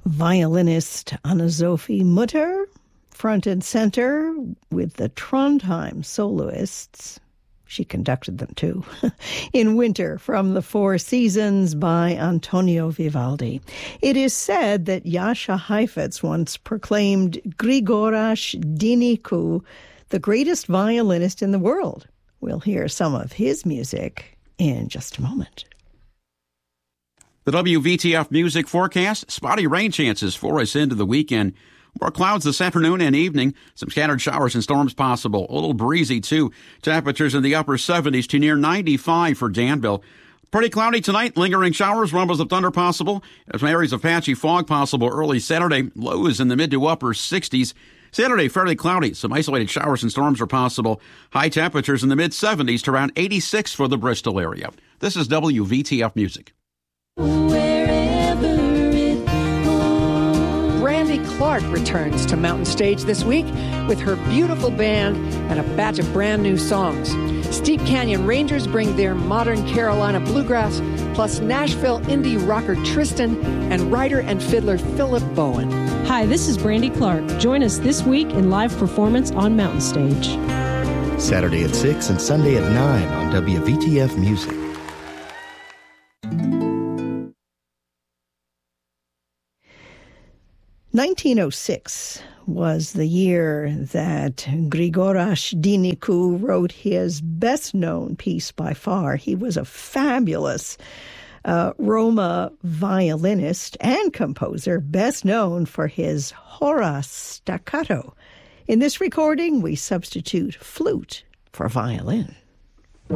Violinist Anna-Sophie Mutter, front and center with the Trondheim soloists. She conducted them too. In Winter from the Four Seasons by Antonio Vivaldi. It is said that Jascha Heifetz once proclaimed Grigoras Dinicu the greatest violinist in the world. We'll hear some of his music in just a moment. The WVTF music forecast, spotty rain chances for us into the weekend. More clouds this afternoon and evening. Some scattered showers and storms possible. A little breezy, too. Temperatures in the upper 70s to near 95 for Danville. Pretty cloudy tonight. Lingering showers, rumbles of thunder possible. Some areas of patchy fog possible early Saturday. Lows in the mid to upper 60s. Saturday, fairly cloudy. Some isolated showers and storms are possible. High temperatures in the mid 70s to around 86 for the Bristol area. This is WVTF Music. Brandy Clark returns to Mountain Stage this week with her beautiful band and a batch of brand new songs. Steep Canyon Rangers bring their modern Carolina bluegrass, plus Nashville indie rocker Tristan and writer and fiddler Philip Bowen. Hi, this is Brandy Clark. Join us this week in live performance on Mountain Stage. Saturday at 6 and Sunday at 9 on WVTF Music. "1906 was the year that Grigoras Dinicu wrote his best-known piece by far. He was a fabulous Roma violinist and composer, best known for his Horace staccato. In this recording, we substitute flute for violin.